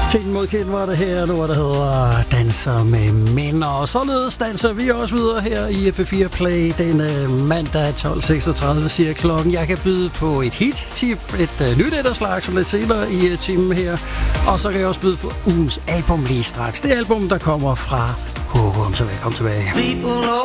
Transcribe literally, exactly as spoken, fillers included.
Kind mod kind var det her, nu der hedder Danser med mænd. Og således danser vi også videre her i P fire Play den uh, mandag tolv seksogtredive siger klokken. Jeg kan byde på et hit-tip, et uh, nyt etterslag, så lidt senere i uh, timen her. Og så kan jeg også byde på ugens album lige straks. Det album, der kommer fra Hågum, så velkommen tilbage.